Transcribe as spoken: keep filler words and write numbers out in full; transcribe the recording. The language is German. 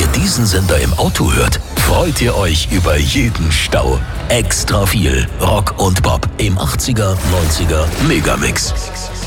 ihr diesen Sender im Auto hört, freut ihr euch über jeden Stau. Extra viel Rock und Pop im achtziger, neunziger Megamix.